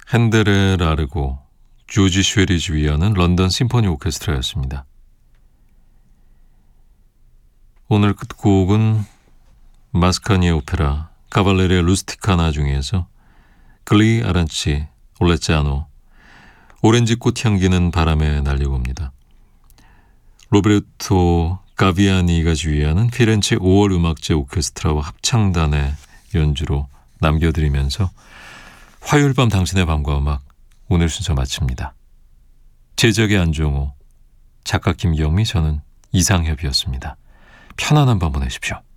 핸델의 라르고, 조지 쉐리 주휘하는 런던 심포니 오케스트라였습니다. 오늘 끝곡은 마스카니의 오페라 카발레리아 루스티카나 중에서 글리 아란치 올레짜노 오렌지 꽃 향기는 바람에 날려옵니다. 로베르토 가비아니가 주휘하는 피렌체 5월 음악제 오케스트라와 합창단의 연주로 남겨드리면서 화요일 밤 당신의 밤과 음악 오늘 순서 마칩니다. 제작의 안종호, 작가 김경미, 저는 이상협이었습니다. 편안한 밤 보내십시오.